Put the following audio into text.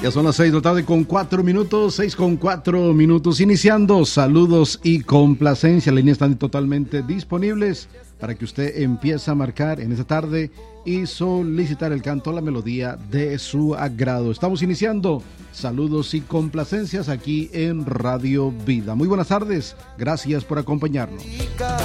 Ya son las 6 de la tarde con 4 minutos, 6 con 4 minutos, iniciando saludos y complacencia. Las líneas están totalmente disponibles para que usted empiece a marcar en esta tarde y solicitar el canto, la melodía de su agrado. Estamos iniciando saludos y complacencias aquí en Radio Vida. Muy buenas tardes, gracias por acompañarnos.